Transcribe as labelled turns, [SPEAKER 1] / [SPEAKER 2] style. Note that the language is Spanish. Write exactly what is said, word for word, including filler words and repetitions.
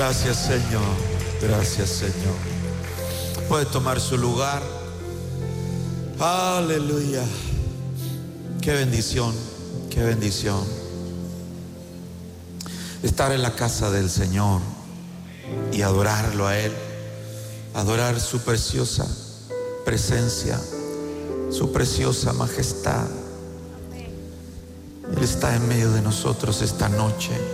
[SPEAKER 1] Gracias, Señor. Gracias, Señor. Puede tomar su lugar. Aleluya. Qué bendición, qué bendición. Estar en la casa del Señor y adorarlo a Él. Adorar su preciosa presencia, su preciosa majestad. Él está en medio de nosotros esta noche.